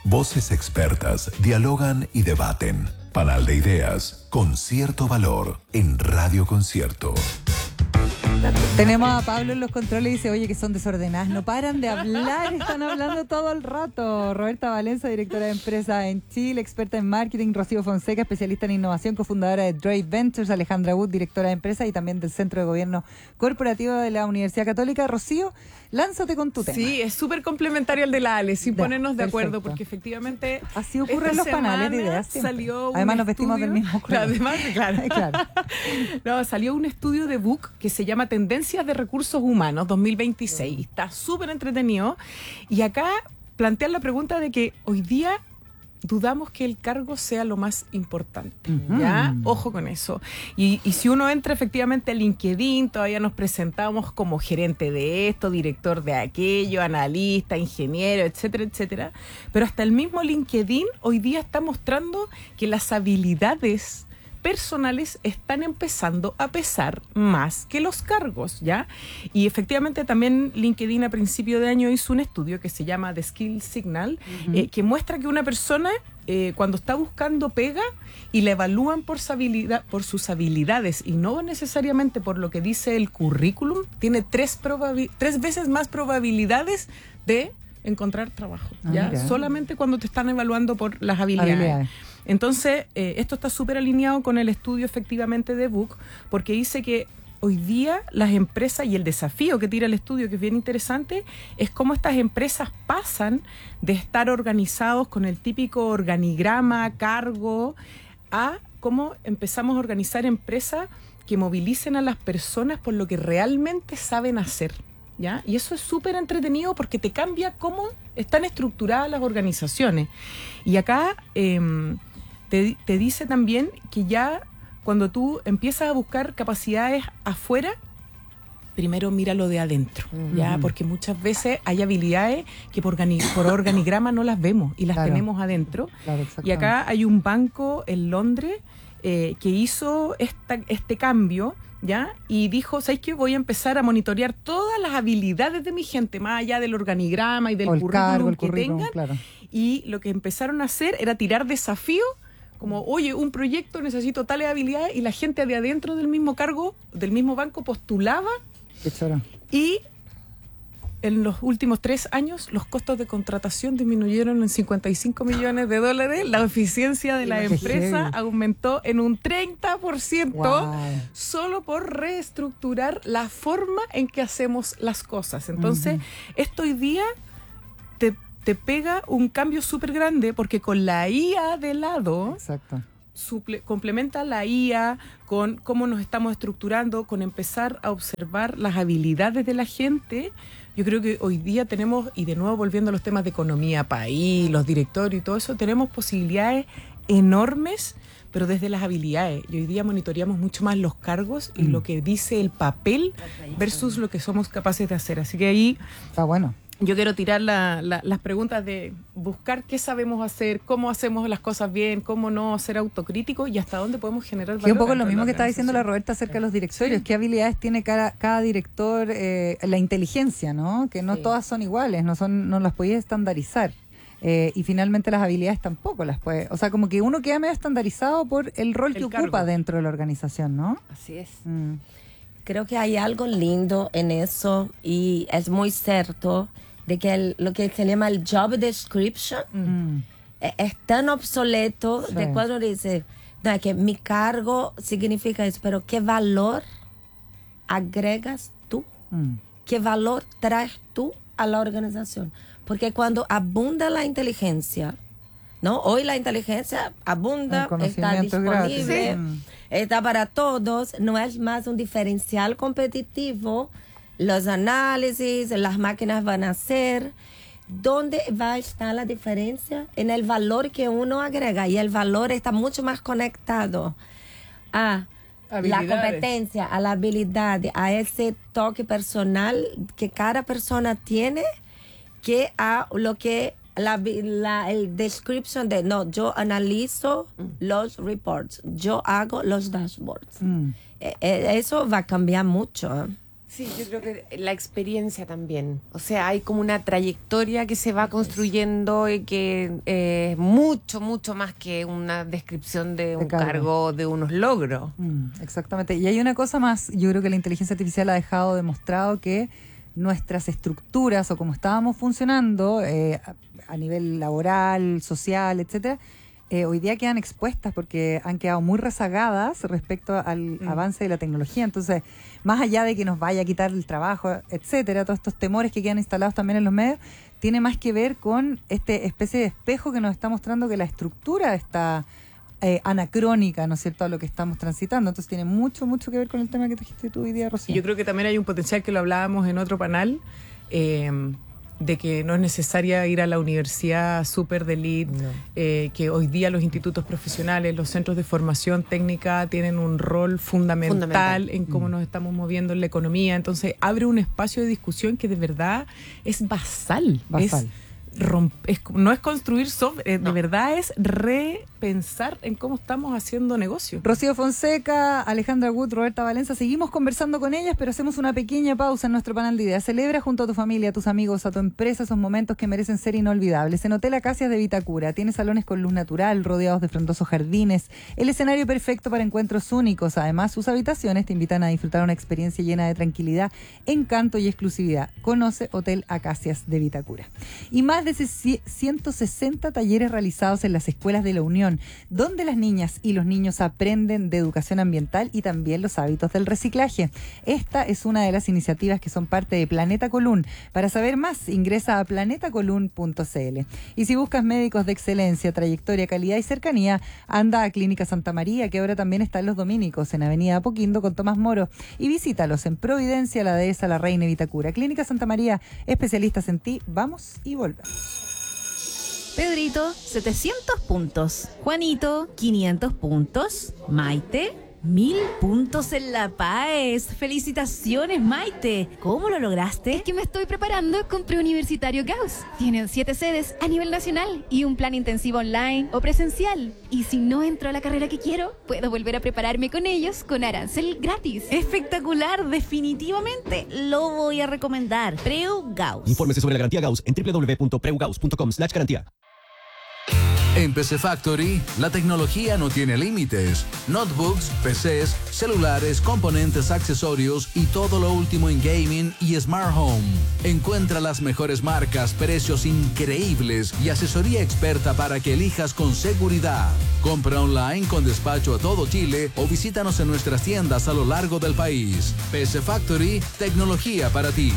Voces expertas dialogan y debaten. Panal de ideas con cierto valor en Radio Concierto. Tenemos a Pablo en los controles y dice, oye, que son desordenadas, no paran de hablar, están hablando todo el rato. Roberta Valenza, directora de empresa en Chile, experta en marketing. Rocío Fonseca, especialista en innovación, cofundadora de Drake Ventures. Alejandra Wood, directora de empresa y también del Centro de Gobierno Corporativo de la Universidad Católica. Rocío, lánzate con tu tema. Sí, es súper complementario al de la Ale, sin ponernos de acuerdo, perfecto. porque efectivamente así ocurren los panales de ideas siempre. Salió además nos estudio, vestimos del mismo color. Además, claro. Claro. No, salió un estudio de Book que se llama Tendencias de Recursos Humanos 2026. Está súper entretenido. Y acá plantean la pregunta de que hoy día dudamos que el cargo sea lo más importante. ¿Ya? Ojo con eso. Y si uno entra efectivamente a LinkedIn, todavía nos presentamos como gerente de esto, director de aquello, analista, ingeniero, etcétera, etcétera. Pero hasta el mismo LinkedIn hoy día está mostrando que las habilidades personales están empezando a pesar más que los cargos, ¿ya? Y efectivamente también LinkedIn a principio de año hizo un estudio que se llama The Skill Signal, que muestra que una persona cuando está buscando pega y la evalúan por sus habilidades y no necesariamente por lo que dice el currículum, tiene tres veces más probabilidades de encontrar trabajo, ¿ya? Solamente cuando te están evaluando por las habilidades. Entonces, esto está súper alineado con el estudio efectivamente de Book, porque dice que hoy día las empresas, y el desafío que tira el estudio, que es bien interesante, es cómo estas empresas pasan de estar organizados con el típico organigrama, cargo, a cómo empezamos a organizar empresas que movilicen a las personas por lo que realmente saben hacer, ¿ya? Y eso es súper entretenido porque te cambia cómo están estructuradas las organizaciones. Y acá te dice también que ya cuando tú empiezas a buscar capacidades afuera, primero mira lo de adentro, ¿ya? Porque muchas veces hay habilidades que por organigrama no las vemos y las tenemos adentro. Claro, y acá hay un banco en Londres que hizo este cambio, ¿ya? Y dijo, ¿sabes qué? Voy a empezar a monitorear todas las habilidades de mi gente, más allá del organigrama y del currículum que tengan. Claro. Y lo que empezaron a hacer era tirar desafíos, como, oye, un proyecto, necesito tales habilidades, y la gente de adentro del mismo cargo, del mismo banco, postulaba. Qué choro. Y en los últimos 3 años, los costos de contratación disminuyeron en $55 millones. La eficiencia de la empresa aumentó en un 30%, solo por reestructurar la forma en que hacemos las cosas. Entonces, esto hoy día te pega un cambio súper grande, porque con la IA de lado, complementa la IA con cómo nos estamos estructurando, con empezar a observar las habilidades de la gente. Yo creo que hoy día tenemos, y de nuevo volviendo a los temas de economía país, los directorios y todo eso, tenemos posibilidades enormes, pero desde las habilidades. Y hoy día monitoreamos mucho más los cargos y lo que dice el papel versus lo que somos capaces de hacer. Así que ahí está bueno. Yo quiero tirar las preguntas de buscar qué sabemos hacer, cómo hacemos las cosas bien, cómo no ser autocríticos y hasta dónde podemos generar valor. Y un poco lo mismo que estaba diciendo la Roberta acerca de los directorios. ¿Qué habilidades tiene cada director? La inteligencia, ¿no? Que no todas son iguales, no las podéis estandarizar. Y finalmente las habilidades tampoco las puede. O sea, como que uno queda medio estandarizado por el rol que ocupa dentro de la organización, ¿no? Así es. Creo que hay algo lindo en eso y es muy cierto de que lo que se llama el job description es tan obsoleto de cuando dice, no, que mi cargo significa eso, pero ¿qué valor agregas tú? ¿Qué valor traes tú a la organización? Porque cuando abunda la inteligencia, ¿no? Hoy la inteligencia abunda, está disponible, está para todos, no es más un diferencial competitivo. Los análisis, las máquinas van a hacer. ¿Dónde va a estar la diferencia? En el valor que uno agrega, y el valor está mucho más conectado a la competencia, a la habilidad, a ese toque personal que cada persona tiene, que a lo que el description de, no, yo analizo los reports, yo hago los dashboards. Eso va a cambiar mucho. Sí, yo creo que la experiencia también. O sea, hay como una trayectoria que se va construyendo y que es mucho, mucho más que una descripción de un cargo, de unos logros. Exactamente. Y hay una cosa más, yo creo que la inteligencia artificial ha dejado demostrado que nuestras estructuras o como estábamos funcionando a nivel laboral, social, etcétera, hoy día quedan expuestas porque han quedado muy rezagadas respecto al avance de la tecnología. Entonces, más allá de que nos vaya a quitar el trabajo, etcétera, todos estos temores que quedan instalados también en los medios, tiene más que ver con esta especie de espejo que nos está mostrando que la estructura está anacrónica, ¿no es cierto?, a lo que estamos transitando. Entonces tiene mucho, mucho que ver con el tema que trajiste tú hoy día, Rocío. Y yo creo que también hay un potencial, que lo hablábamos en otro panel, de que no es necesaria ir a la universidad súper de elite, que hoy día los institutos profesionales, los centros de formación técnica tienen un rol fundamental en cómo nos estamos moviendo en la economía. Entonces abre un espacio de discusión que de verdad es basal. No es construir software, de verdad es repensar en cómo estamos haciendo negocio. Rocío Fonseca, Alejandra Wood, Roberta Valenza, seguimos conversando con ellas, pero hacemos una pequeña pausa en nuestro panel de ideas. Celebra junto a tu familia, a tus amigos, a tu empresa esos momentos que merecen ser inolvidables. En Hotel Acacias de Vitacura tiene salones con luz natural, rodeados de frondosos jardines, el escenario perfecto para encuentros únicos. Además, sus habitaciones te invitan a disfrutar una experiencia llena de tranquilidad, encanto y exclusividad. Conoce Hotel Acacias de Vitacura. Y más de 160 talleres realizados en las escuelas de la Unión, donde las niñas y los niños aprenden de educación ambiental y también los hábitos del reciclaje. Esta es una de las iniciativas que son parte de Planeta Colún. Para saber más, ingresa a planetacolún.cl. Y si buscas médicos de excelencia, trayectoria, calidad y cercanía, anda a Clínica Santa María, que ahora también está en Los Dominicos, en Avenida Apoquindo con Tomás Moro, y visítalos en Providencia, La Dehesa, La Reina y Vitacura. Clínica Santa María, especialistas en ti. Vamos y volvemos. Pedrito, 700 puntos. Juanito, 500 puntos. Maite, 1000 puntos en La Paz. ¡Felicitaciones, Maite! ¿Cómo lo lograste? Es que me estoy preparando con Preuniversitario Gauss. Tienen 7 sedes a nivel nacional y un plan intensivo online o presencial. Y si no entro a la carrera que quiero, puedo volver a prepararme con ellos con arancel gratis. ¡Espectacular! Definitivamente lo voy a recomendar. Preu Gauss. Infórmese sobre la garantía Gauss en www.preugauss.com/garantía. En PC Factory, la tecnología no tiene límites. Notebooks, PCs, celulares, componentes, accesorios y todo lo último en gaming y smart home. Encuentra las mejores marcas, precios increíbles y asesoría experta para que elijas con seguridad. Compra online con despacho a todo Chile o visítanos en nuestras tiendas a lo largo del país. PC Factory, tecnología para ti.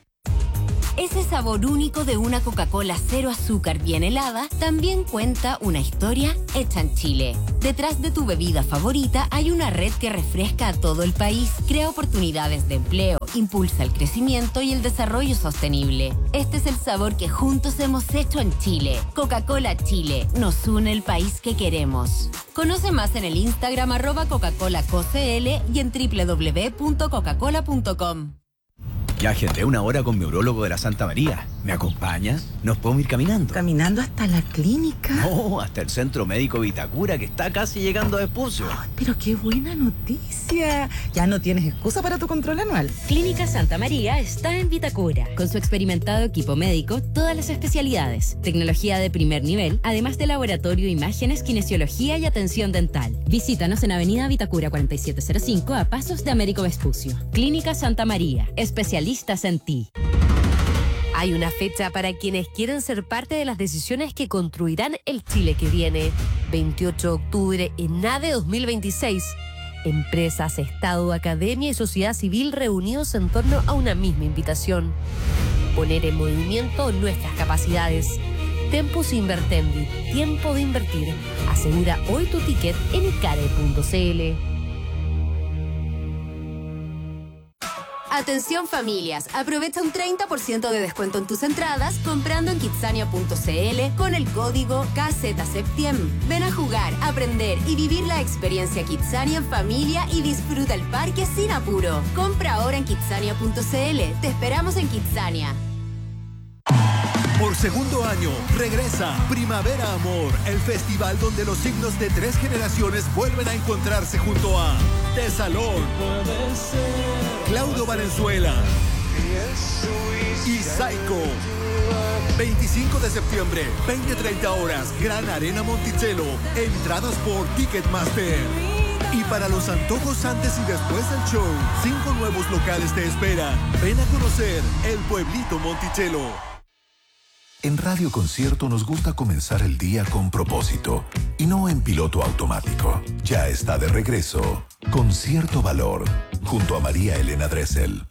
Ese sabor único de una Coca-Cola cero azúcar bien helada también cuenta una historia hecha en Chile. Detrás de tu bebida favorita hay una red que refresca a todo el país, crea oportunidades de empleo, impulsa el crecimiento y el desarrollo sostenible. Este es el sabor que juntos hemos hecho en Chile. Coca-Cola Chile, nos une el país que queremos. Conoce más en el Instagram @Coca-ColaCoCL y en www.coca-cola.com. Ya agendé una hora con mi urólogo de la Santa María. ¿Me acompañas? ¿Nos podemos ir caminando? ¿Caminando hasta la clínica? No, hasta el Centro Médico Vitacura, que está casi llegando a Vespucio. Ay, pero qué buena noticia. Ya no tienes excusa para tu control anual. Clínica Santa María está en Vitacura. Con su experimentado equipo médico, todas las especialidades, tecnología de primer nivel, además de laboratorio, imágenes, kinesiología y atención dental. Visítanos en Avenida Vitacura 4705 a pasos de Américo Vespucio. Clínica Santa María, especialistas en ti. Hay una fecha para quienes quieren ser parte de las decisiones que construirán el Chile que viene. 28 de octubre en NADE 2026. Empresas, Estado, academia y sociedad civil reunidos en torno a una misma invitación. Poner en movimiento nuestras capacidades. Tempus Invertendi. Tiempo de invertir. Asegura hoy tu ticket en icare.cl. Atención familias, aprovecha un 30% de descuento en tus entradas comprando en Kidzania.cl con el código KZSEPTIEM. Ven a jugar, aprender y vivir la experiencia Kidzania en familia y disfruta el parque sin apuro. Compra ahora en Kidzania.cl. Te esperamos en Kidzania. Por segundo año, regresa Primavera Amor, el festival donde los signos de 3 generaciones vuelven a encontrarse junto a Tesalón, Claudio Valenzuela y Psycho. 25 de septiembre, 20-30 horas, Gran Arena Monticello. Entradas por Ticketmaster. Y para los antojos antes y después del show, 5 nuevos locales te esperan. Ven a conocer el Pueblito Monticello. En Radio Concierto nos gusta comenzar el día con propósito y no en piloto automático. Ya está de regreso Concierto Valor, junto a María Elena Dressel.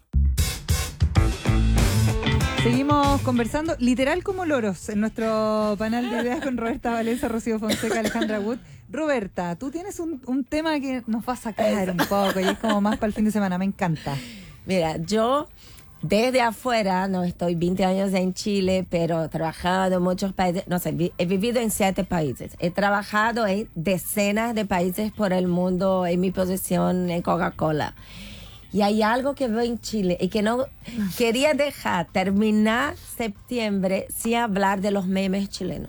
Seguimos conversando, literal como loros, en nuestro panel de ideas con Roberta Valencia, Rocío Fonseca, Alejandra Wood. Roberta, tú tienes un tema que nos va a sacar un poco y es como más para el fin de semana, me encanta. Mira, yo desde afuera, no estoy 20 años en Chile, pero he trabajado en muchos países, no sé, he vivido en 7 países. He trabajado en decenas de países por el mundo en mi posición en Coca-Cola. Y hay algo que veo en Chile y que no quería dejar terminar septiembre sin hablar de los memes chilenos.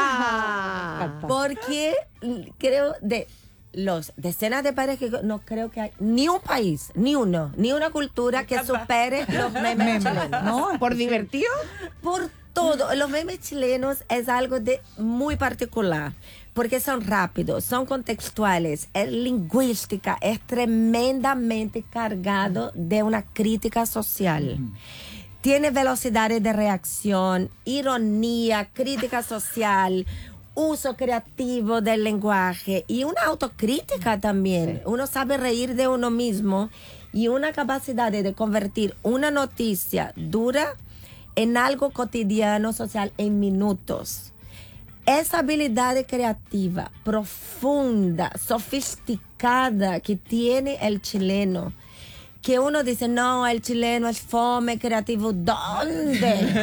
Porque creo de los decenas de países que no creo que hay ni un país, ni una cultura que supere los memes chilenos. ¿No? ¿Por divertido? Por todo. Los memes chilenos es algo de muy particular. Porque son rápidos, son contextuales, es lingüística, es tremendamente cargado de una crítica social. Tiene velocidades de reacción, ironía, crítica social, uso creativo del lenguaje y una autocrítica también. Uno sabe reír de uno mismo y una capacidad de convertir una noticia dura en algo cotidiano, social, en minutos. Esa habilidad creativa, profunda, sofisticada que tiene el chileno, que uno dice, no, el chileno es fome, creativo, ¿dónde?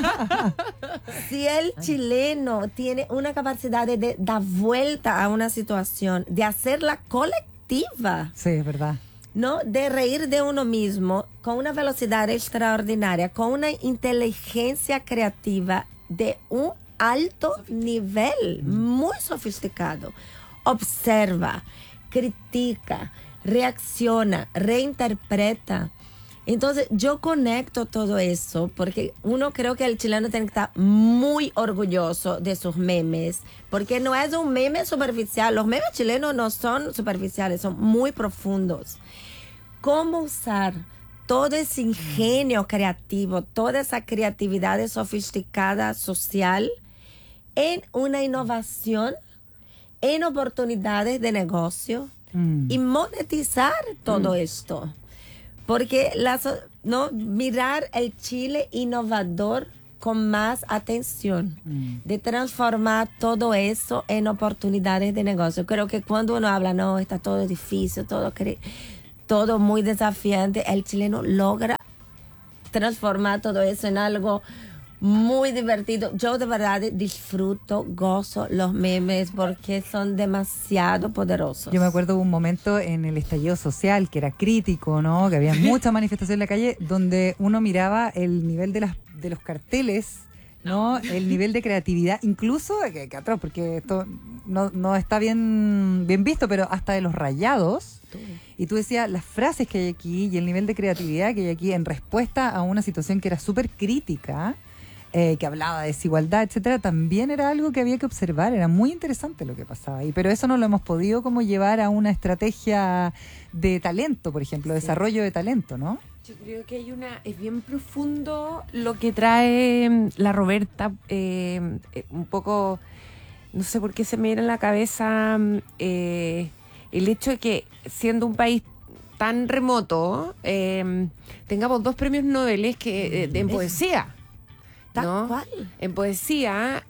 Si el chileno tiene una capacidad de dar vuelta a una situación, de hacerla colectiva. Sí, es verdad. ¿No? De reír de uno mismo con una velocidad extraordinaria, con una inteligencia creativa de un alto nivel, muy sofisticado. Observa, critica, reacciona, reinterpreta. Entonces yo conecto todo eso porque uno creo que el chileno tiene que estar muy orgulloso de sus memes, porque no es un meme superficial. Los memes chilenos no son superficiales, son muy profundos. ¿Cómo usar todo ese ingenio creativo, toda esa creatividad sofisticada social en una innovación, en oportunidades de negocio y monetizar todo esto? Porque mirar el Chile innovador con más atención, de transformar todo eso en oportunidades de negocio. Creo que cuando uno habla, no, está todo difícil, todo muy desafiante, el chileno logra transformar todo eso en algo muy divertido. Yo de verdad disfruto, gozo los memes porque son demasiado poderosos. Yo me acuerdo de un momento en el estallido social que era crítico, ¿no? Que había mucha manifestación en la calle donde uno miraba el nivel de los carteles, ¿no? El nivel de creatividad, incluso, que atroz, porque esto no está bien visto, pero hasta de los rayados. Y tú decías, las frases que hay aquí y el nivel de creatividad que hay aquí en respuesta a una situación que era súper crítica, que hablaba de desigualdad, etcétera, también era algo que había que observar. Era muy interesante lo que pasaba ahí, pero eso no lo hemos podido como llevar a una estrategia de talento, por ejemplo, desarrollo de talento, ¿no? Yo creo que es bien profundo lo que trae la Roberta, un poco, no sé por qué se me viene en la cabeza el hecho de que siendo un país tan remoto, tengamos 2 premios Nobel que en poesía. ¿No? ¿Cuál? En poesía,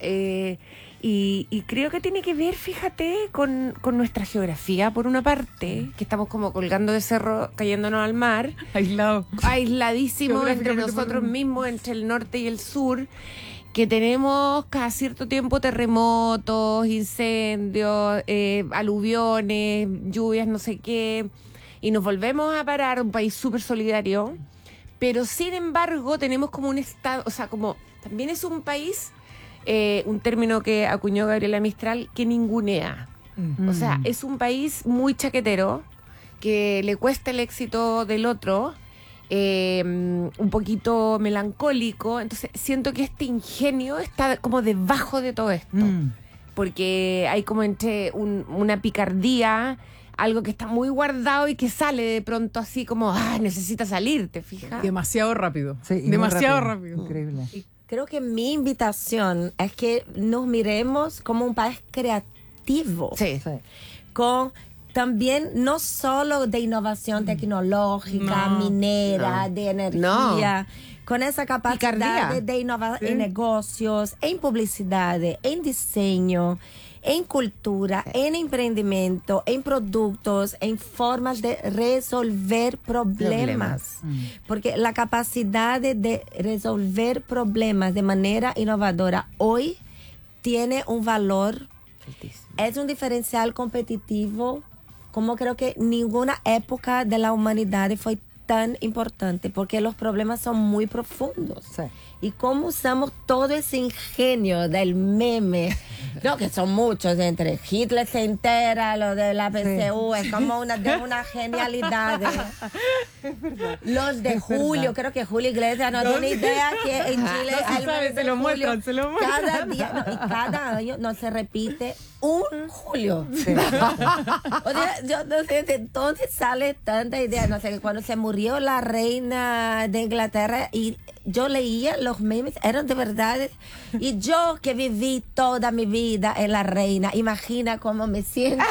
y creo que tiene que ver, fíjate, con nuestra geografía, por una parte, que estamos como colgando de cerro, cayéndonos al mar, aisladísimos entre nosotros mismos, entre el norte y el sur, que tenemos cada cierto tiempo terremotos, incendios, aluviones, lluvias, no sé qué, y nos volvemos a parar, un país súper solidario. Pero sin embargo tenemos como un estado, o sea, como también es un país, un término que acuñó Gabriela Mistral, que ningunea. O sea, es un país muy chaquetero, que le cuesta el éxito del otro, un poquito melancólico. Entonces siento que este ingenio está como debajo de todo esto, porque hay como entre una picardía, algo que está muy guardado y que sale de pronto así como, necesita salir, ¿te fijas? Demasiado rápido. Sí, y muy demasiado rápido. Increíble. Y creo que mi invitación es que nos miremos como un país creativo. Sí. Con también no solo de innovación tecnológica, minera, de energía, con esa capacidad de innovar en negocios, en publicidad, en diseño, en cultura, en emprendimiento, en productos, en formas de resolver problemas. Porque la capacidad de resolver problemas de manera innovadora hoy tiene un valor, es un diferencial competitivo como creo que ninguna época de la humanidad fue tan importante, porque los problemas son muy profundos. Sí. Y cómo usamos todo ese ingenio del meme, no, que son muchos, entre Hitler se entera, lo de la PCU, es como una genialidad. Es verdad. Los de Julio, creo que Julio Iglesias no tiene idea que en Chile el mes de julio, cada día, y cada año no se repite un julio. Sí. O sea, yo no sé de dónde sale tanta idea. No sé, cuando se murió la reina de Inglaterra y yo leía los memes, eran de verdad. Y yo que viví toda mi vida en la reina, imagina cómo me siento.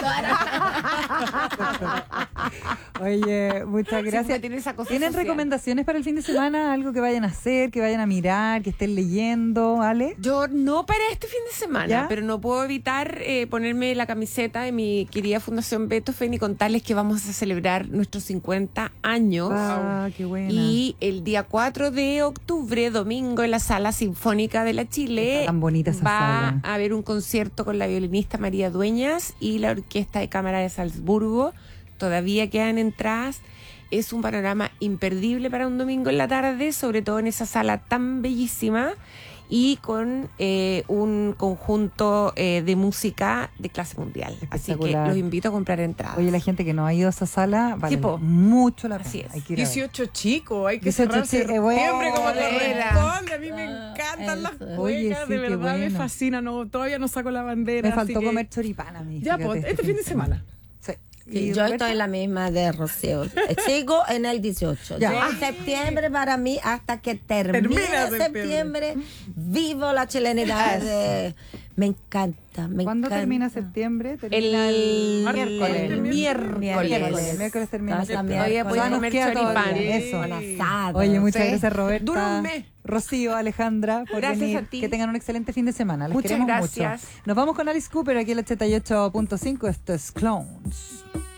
Oye, muchas gracias. ¿Tienen recomendaciones para el fin de semana? ¿Algo que vayan a hacer, que vayan a mirar, que estén leyendo, Ale? Yo no para este fin de semana, ¿Ya? pero no puedo evitar ponerme la camiseta de mi querida Fundación Beethoven y contarles que vamos a celebrar nuestros 50 años. Ah, qué buena. Y el día 4 de octubre, domingo, en la Sala Sinfónica de la Chile, Está tan bonita esa va sala. a haber un concierto con la violinista María Dueñas y la Orquesta de Cámara de Salzburgo. Todavía quedan entradas. Es un panorama imperdible para un domingo en la tarde, sobre todo en esa sala tan bellísima y con un conjunto de música de clase mundial. Así que los invito a comprar entradas. Oye, la gente que no ha ido a esa sala vale mucho la pena. Así es. Hay que ir a ver. 18 chicos, hay que 18 cerrar septiembre bueno, como bueno. corresponde. A mí me encantan las Oye, cuecas, sí, de qué verdad me bueno. fascina. No, todavía no saco la bandera. Me faltó así que- comer choripán a mí. Ya, fíjate, pues, este fin de semana. Sí. Sí, yo estoy en la misma de Rocío. Sigo en el 18. Ya. Yo en septiembre para mí, hasta que termine Termina septiembre, vivo la chilenidad. Me encanta, me ¿Cuándo encanta. termina septiembre? Termina El miércoles. El miércoles. Miércoles termina Hasta septiembre. Todavía puedes Nos comer queda choripán. todavía, eso. Con asado. Oye, muchas Sí. gracias, Roberta. Dura un mes. Rocío, Alejandra, por Gracias venir. a ti. Que tengan un excelente fin de semana. Les Muchas queremos gracias. mucho. Nos vamos con Alice Cooper aquí en el 88.5. Esto es Clones.